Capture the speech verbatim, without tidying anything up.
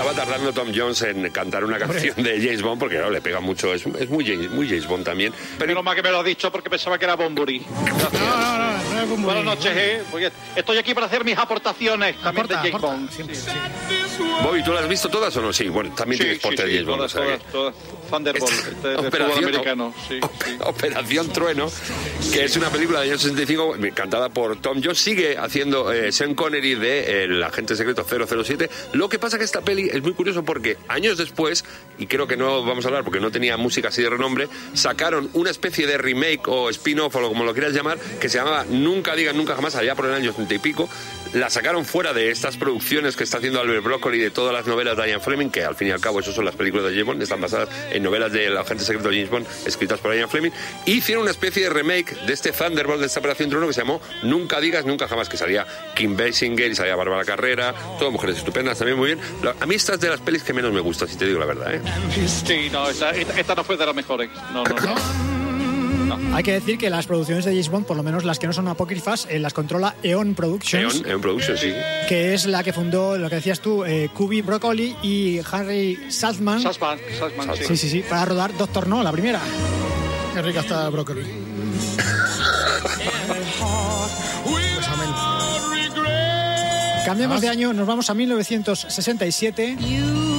estaba tardando Tom Jones en cantar una canción de James Bond, porque claro, le pega mucho, es, es muy, James, muy James Bond también. Pero menos mal que me lo has dicho porque pensaba que era Bunbury. No, no, no, no es Bunbury. Buenas noches, ¿eh? Porque estoy aquí para hacer mis aportaciones también Aporta, de James aporta, Bond. siempre, Sí. sí. Bobby, ¿tú las has visto todas o no? Sí, bueno, también Sí, tienes porte sí, de sí, James Bond. todas, O sea todas, que- todas. Thunderbolt, Esta- este, de fútbol Operación, americano. Sí, sí. Operación Trueno, que es una película del año sesenta y cinco cantada por Tom Jones. Sigue haciendo eh, Sean Connery de El agente secreto cero cero siete. Lo que pasa que esta peli es muy curioso porque años después, y creo que no vamos a hablar porque no tenía música así de renombre, sacaron una especie de remake o spin-off o como lo quieras llamar, que se llamaba Nunca digan nunca jamás, allá por el año setenta y pico. La sacaron fuera de estas producciones que está haciendo Albert Broccoli, de todas las novelas de Ian Fleming, que al fin y al cabo eso son las películas de James Bond, están basadas en novelas del agente secreto de James Bond escritas por Ian Fleming. Y hicieron una especie de remake de este Thunderbolt, de esta Operación Trueno, que se llamó Nunca digas nunca jamás, que salía Kim Basinger y salía Bárbara Carrera, todas mujeres estupendas, también muy bien. A mí esta es de las pelis que menos me gusta, si te digo la verdad, ¿eh? Sí, no, esta, esta, esta no fue de las mejores. No, no, no. Hay que decir que las producciones de James Bond, por lo menos las que no son apócrifas, eh, las controla Eon Productions, Eon, Eon Productions, sí. que es la que fundó, lo que decías tú, eh, Kubi Broccoli y Harry Saltzman. Saltzman, Saltzman, sí. Sí, sí, sí, para rodar Doctor No, la primera. Qué rica está Broccoli. Pues amén. Cambiamos de año, nos vamos a mil novecientos sesenta y siete.